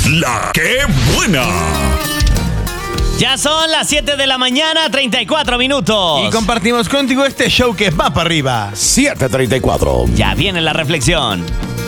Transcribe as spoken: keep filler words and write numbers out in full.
La que buena. Ya son las siete de la mañana, treinta y cuatro minutos. Y compartimos contigo este show que va para arriba. siete treinta y cuatro. Ya viene la reflexión.